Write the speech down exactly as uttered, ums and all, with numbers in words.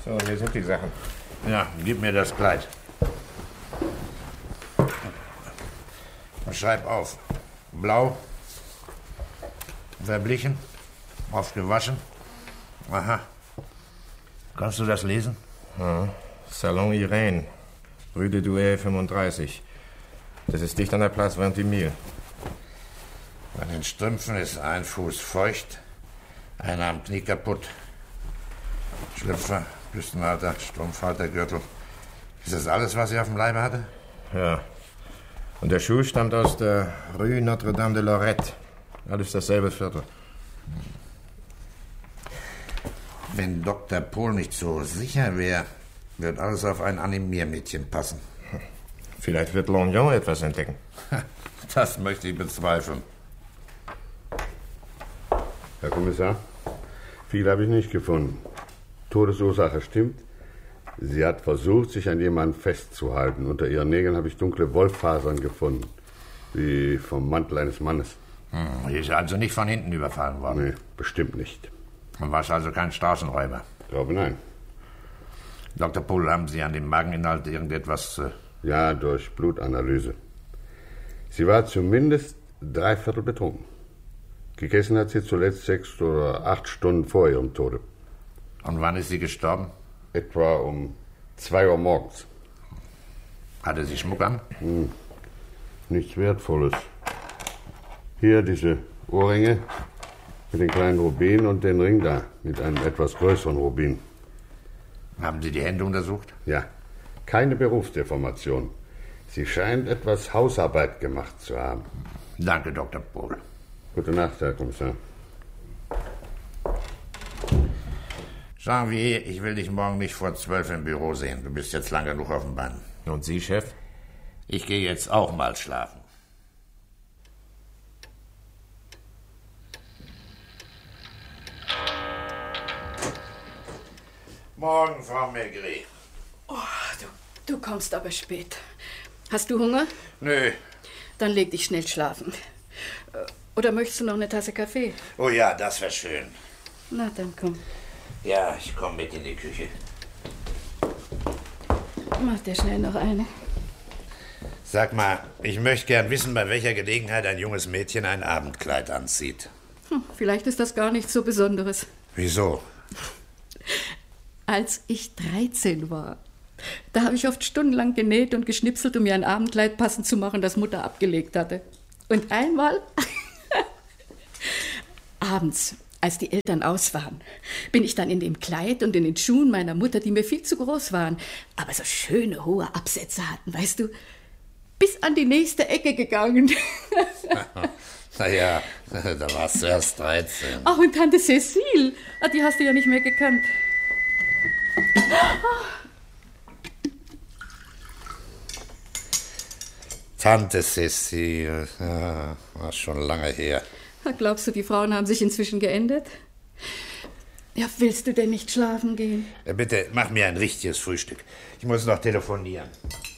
So, hier sind die Sachen. Ja, gib mir das Kleid. Und schreib auf. Blau, verblichen, oft gewaschen. Aha. Kannst du das lesen? Ja. Salon Irene, Rue de Douai fünfunddreißig. Das ist dicht an der Place Vingt-Mille. Bei den Strümpfen ist ein Fuß feucht, einer am Knie kaputt. Schlüpfer, Büstenhalter, Strumpfhalter, Gürtel. Ist das alles, was sie auf dem Leibe hatte? Ja. Und der Schuh stammt aus der Rue Notre-Dame de Lorette. Alles dasselbe Viertel. Wenn Doktor Pohl nicht so sicher wäre, wird alles auf ein Animiermädchen passen. Vielleicht wird Longyon etwas entdecken. Das möchte ich bezweifeln. Herr Kommissar, viel habe ich nicht gefunden. Todesursache stimmt. Sie hat versucht, sich an jemanden festzuhalten. Unter ihren Nägeln habe ich dunkle Wollfasern gefunden, wie vom Mantel eines Mannes. Hm, die ist also nicht von hinten überfallen worden? Nee, bestimmt nicht. Und war also kein Straßenräuber? Ich glaube, nein. Doktor Pohl, haben Sie an dem Mageninhalt irgendetwas... Äh Ja, durch Blutanalyse. Sie war zumindest drei Viertel betrunken. Gegessen hat sie zuletzt sechs oder acht Stunden vor ihrem Tode. Und wann ist sie gestorben? Etwa um zwei Uhr morgens. Hatte sie Schmuck an? Hm, nichts Wertvolles. Hier diese Ohrringe mit den kleinen Rubinen und den Ring da mit einem etwas größeren Rubin. Haben Sie die Hände untersucht? Ja, keine Berufsdeformation. Sie scheint etwas Hausarbeit gemacht zu haben. Danke, Doktor Pohl. Gute Nacht, Herr Kommissar. Janvier, ich will dich morgen nicht vor zwölf im Büro sehen. Du bist jetzt lang genug auf dem Bein. Und Sie, Chef? Ich gehe jetzt auch mal schlafen. Morgen, Frau Maigret. Oh, du, du kommst aber spät. Hast du Hunger? Nö. Dann leg dich schnell schlafen. Oder möchtest du noch eine Tasse Kaffee? Oh ja, das wäre schön. Na, dann komm. Ja, ich komme mit in die Küche. Mach dir schnell noch eine. Sag mal, ich möchte gern wissen, bei welcher Gelegenheit ein junges Mädchen ein Abendkleid anzieht. Hm, vielleicht ist das gar nichts so Besonderes. Wieso? Als ich dreizehn war, da habe ich oft stundenlang genäht und geschnipselt, um mir ein Abendkleid passend zu machen, das Mutter abgelegt hatte. Und einmal, abends, als die Eltern aus waren, bin ich dann in dem Kleid und in den Schuhen meiner Mutter, die mir viel zu groß waren, aber so schöne hohe Absätze hatten, weißt du, bis an die nächste Ecke gegangen. Naja, da warst du erst dreizehn. Ach, und Tante Cecile, die hast du ja nicht mehr gekannt. Tante Cecile, ja, war schon lange her. Glaubst du, die Frauen haben sich inzwischen geändert? Ja, willst du denn nicht schlafen gehen? Bitte, mach mir ein richtiges Frühstück. Ich muss noch telefonieren.